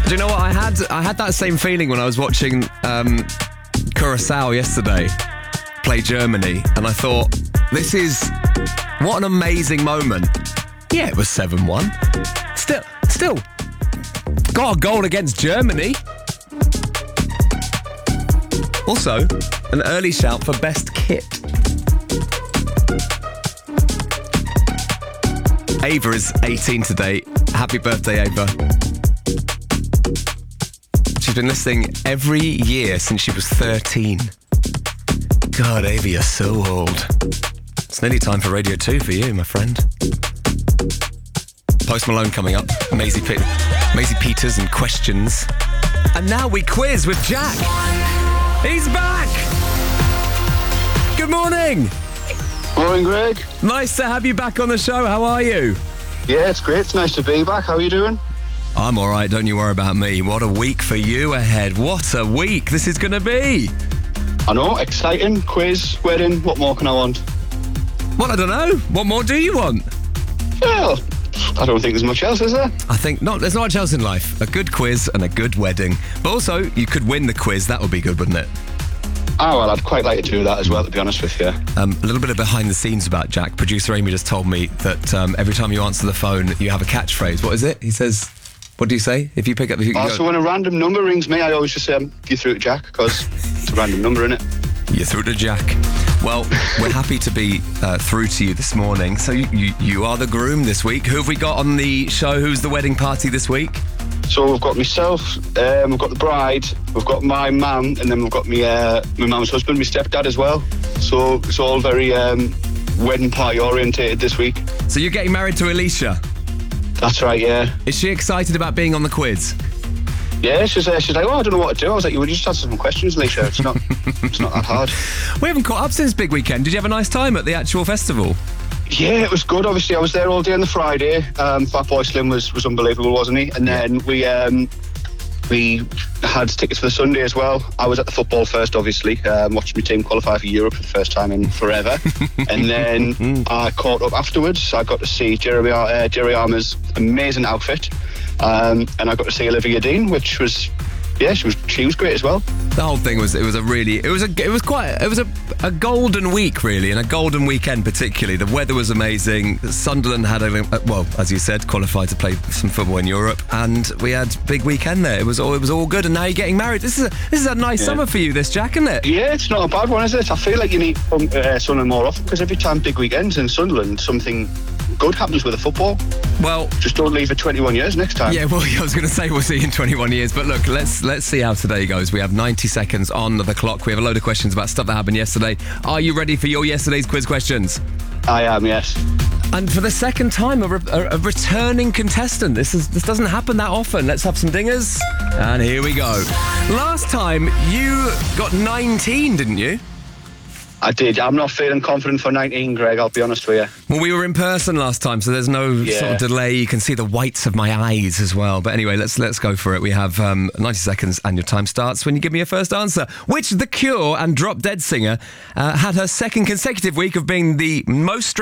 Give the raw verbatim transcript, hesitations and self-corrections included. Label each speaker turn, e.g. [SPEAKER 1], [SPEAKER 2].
[SPEAKER 1] Do you know what I had? I had that same feeling when I was watching um, Curaçao yesterday play Germany, and I thought, this is what an amazing moment. Yeah, it was seven one. Still, still got a goal against Germany. Also, an early shout for best kit. Ava is eighteen today. Happy birthday, Ava. She's been listening every year since she was thirteen. God, Ava, you're so old. It's nearly time for Radio two for you, my friend. Post Malone coming up. Maisie, Pe- Maisie Peters and questions. And now we quiz with Jack. He's back! Good morning!
[SPEAKER 2] Morning, Greg.
[SPEAKER 1] Nice to have you back on the show. How are you?
[SPEAKER 2] Yeah, it's great. It's nice to be back. How are you doing?
[SPEAKER 1] I'm all right. Don't you worry about me. What a week for you ahead. What a week this is going to be.
[SPEAKER 2] I know. Exciting. Quiz, wedding. What more can I want?
[SPEAKER 1] Well, I don't know. What more do you want?
[SPEAKER 2] Well, I don't think there's much else, is there?
[SPEAKER 1] I think not. There's not much else in life. A good quiz and a good wedding. But also, you could win the quiz. That would be good, wouldn't it?
[SPEAKER 2] Oh, well, I'd quite like to do that as well, to be honest with you.
[SPEAKER 1] Um, a little bit of behind the scenes about Jack. Producer Amy just told me that um, every time you answer the phone, you have a catchphrase. What is it? He says, what do you say? If you pick up... If you
[SPEAKER 2] oh,
[SPEAKER 1] go,
[SPEAKER 2] so when a random number rings me, I always just say, um, you through to Jack, because it's a random number, innit?
[SPEAKER 1] You're through to Jack. Well, we're happy to be uh, through to you this morning. So you, you, you are the groom this week. Who have we got on the show? Who's the wedding party this week?
[SPEAKER 2] So we've got myself, um, we've got the bride, we've got my mum, and then we've got me, uh, my mum's husband, my stepdad as well. So it's all very um, wedding party orientated this week.
[SPEAKER 1] So you're getting married to Alicia?
[SPEAKER 2] That's right, yeah.
[SPEAKER 1] Is she excited about being on the quiz?
[SPEAKER 2] Yeah, she's, uh, she's like, oh, I don't know what to do. I was like, you would just answer some questions, Alicia. It's not, it's not that hard.
[SPEAKER 1] We haven't caught up since Big Weekend. Did you have a nice time at the actual festival?
[SPEAKER 2] Yeah, it was good. Obviously, I was there all day on the Friday. Um, Fatboy Slim was, was unbelievable, wasn't he? And then we um, we had tickets for the Sunday as well. I was at the football first, obviously, um, watched my team qualify for Europe for the first time in forever. And then I caught up afterwards. I got to see Jeremy uh, Jerry Armour's amazing outfit, um, and I got to see Olivia Dean, which was. Yeah, she was she was great as well.
[SPEAKER 1] The whole thing was it was a really it was a it was quite it was a, a golden week really, and a golden weekend particularly. The weather was amazing. Sunderland had a well, as you said, qualified to play some football in Europe, and we had big weekend there. It was all it was all good, and now you're getting married. This is a, this is a nice yeah. summer for you, this Jack, isn't it?
[SPEAKER 2] Yeah, it's not a bad one, is it? I feel like you need um, uh, Sunderland more often because every time big weekends in Sunderland, something good happens with the football.
[SPEAKER 1] Well,
[SPEAKER 2] just don't leave for twenty-one years next time.
[SPEAKER 1] Yeah, well, I was going to say we'll see you in twenty-one years, but look, let's let's see how today goes. We have ninety seconds on the clock. We have a load of questions about stuff that happened yesterday. Are you ready for your yesterday's quiz questions?
[SPEAKER 2] I am, yes.
[SPEAKER 1] And for the second time, a, re- a, a returning contestant. This is this doesn't happen that often. Let's have some dingers. And here we go. Last time you got nineteen, didn't you?
[SPEAKER 2] I did. I'm not feeling confident for nineteen, Greg, I'll be honest with you.
[SPEAKER 1] Well, we were in person last time, so there's no yeah. sort of delay. You can see the whites of my eyes as well. But anyway, let's let's go for it. We have um, ninety seconds and your time starts when you give me your first answer. Which The Cure and Drop Dead singer uh, had her second consecutive week of being the most